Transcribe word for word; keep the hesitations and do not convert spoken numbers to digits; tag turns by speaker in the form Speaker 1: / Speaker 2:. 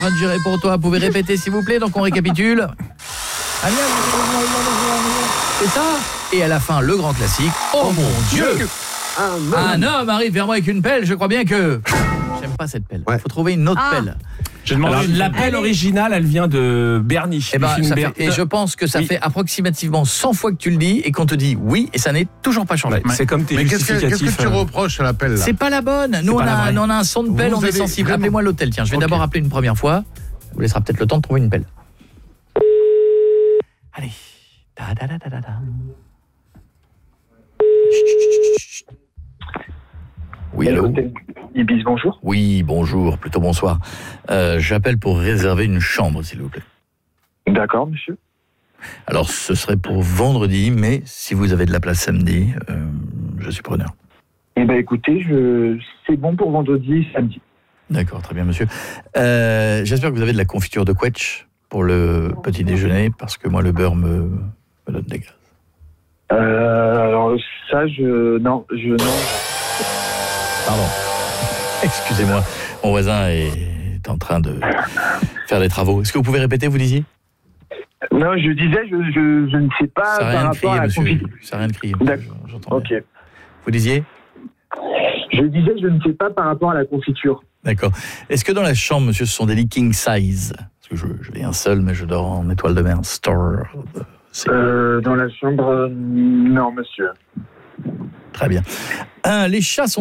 Speaker 1: En train de gérer pour toi, vous pouvez répéter s'il vous plaît, donc on récapitule. C'est ça. Et à la fin, le grand classique. Oh mon Dieu,
Speaker 2: Un homme.
Speaker 1: un homme arrive vers moi avec une pelle, je crois bien que... J'aime pas cette pelle, il
Speaker 3: Ouais.
Speaker 1: faut trouver une autre
Speaker 4: Ah.
Speaker 1: pelle.
Speaker 5: J'ai demandé.
Speaker 6: Alors, la pelle
Speaker 4: Allez.
Speaker 6: originale, elle vient de Bernie.
Speaker 1: Et,
Speaker 6: du
Speaker 1: ben,
Speaker 6: film
Speaker 1: ça fait-
Speaker 6: Ber-
Speaker 1: et je pense que ça
Speaker 6: Oui.
Speaker 1: fait approximativement cent fois que tu le dis et qu'on te dit oui et ça n'est toujours pas changé.
Speaker 6: Ouais, c'est comme tes
Speaker 3: Mais qu'est-ce que, qu'est-ce
Speaker 6: justificatifs.
Speaker 3: que tu
Speaker 6: euh,
Speaker 3: reproches à l'appel là?
Speaker 1: C'est pas la bonne. Nous, on
Speaker 6: pas la
Speaker 1: a,
Speaker 6: vraie.
Speaker 1: on a un son de pelle,
Speaker 3: Vous
Speaker 1: on est
Speaker 3: avez
Speaker 1: sensible.
Speaker 3: vraiment-
Speaker 1: Appelez-moi l'hôtel. Tiens, je vais
Speaker 3: Ok.
Speaker 1: d'abord appeler une première fois. Ça vous laissera peut-être le temps de trouver une pelle. Allez. Ta da da da da da. Chut, chut, chut, chut. Oui, allô?
Speaker 2: Hôtel Ibis, bonjour.
Speaker 1: Oui, bonjour, plutôt bonsoir. Euh, J'appelle pour réserver une chambre, s'il vous plaît.
Speaker 2: D'accord, monsieur.
Speaker 1: Alors, ce serait pour vendredi, mais si vous avez de la place samedi, euh, je suis preneur.
Speaker 2: Eh ben, écoutez, je... c'est bon pour vendredi, samedi.
Speaker 1: D'accord, très bien, monsieur. Euh, J'espère que vous avez de la confiture de quetch pour le petit déjeuner, parce que moi, le beurre me, me donne des gaz.
Speaker 2: Euh, alors, ça, je... Non, je... Non.
Speaker 1: Pardon. Excusez-moi, mon voisin est en train de faire des travaux. Est-ce que vous pouvez répéter, vous disiez?
Speaker 2: Non, je disais, je, je, je ne sais pas
Speaker 1: Ça n'a
Speaker 2: par
Speaker 1: rien de
Speaker 2: rapport
Speaker 1: crier,
Speaker 2: à la
Speaker 1: monsieur.
Speaker 2: confiture.
Speaker 1: Ça n'a rien de crier.
Speaker 2: D'accord.
Speaker 1: J'entends
Speaker 2: Ok.
Speaker 1: bien. Vous disiez?
Speaker 2: Je disais, je ne sais pas par rapport à la confiture.
Speaker 1: D'accord. Est-ce que dans la chambre, monsieur, ce sont des lits king size? Parce que je, je viens seul, mais je dors en étoile de mer. Star. C'est
Speaker 2: Euh, dans la chambre, euh, non, monsieur.
Speaker 1: très bien. Un, les chats sont